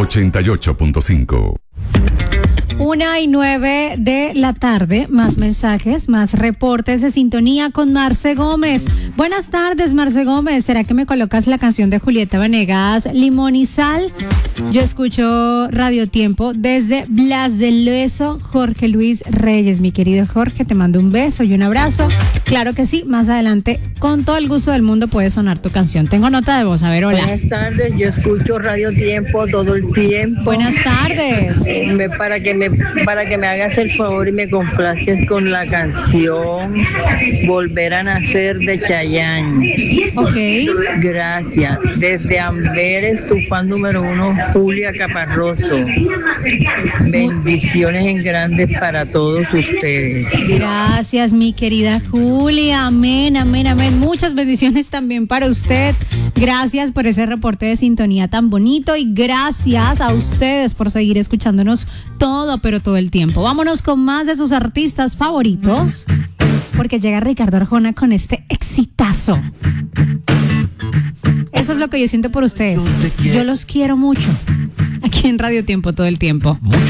88.5. 1:09 de la tarde, más mensajes, más reportes de sintonía con Marce Gómez. Buenas tardes, Marce Gómez. ¿Será que me colocas la canción de Julieta Venegas, Limón y Sal? Yo escucho Radio Tiempo desde Blas del Leso, Jorge Luis Reyes. Mi querido Jorge, te mando un beso y un abrazo. Claro que sí, más adelante, con todo el gusto del mundo, puede sonar tu canción. Tengo nota de voz, a ver, hola. Buenas tardes, yo escucho Radio Tiempo todo el tiempo. Buenas tardes. Para que me hagas el favor y me complazcas con la canción Volver a Nacer de Chayanne. Ok. Gracias. Desde Amberes, tu fan número 1, Julia Caparroso. Bendiciones en grandes para todos ustedes. Gracias, mi querida Julia. Amén, amén, amén. Muchas bendiciones también para usted. Gracias por ese reporte de sintonía tan bonito y gracias a ustedes por seguir escuchándonos todo, pero todo el tiempo. Vámonos con más de sus artistas favoritos, porque llega Ricardo Arjona con este exitazo. Eso es lo que yo siento por ustedes. Yo los quiero mucho. Aquí en Radio Tiempo todo el tiempo. Mucho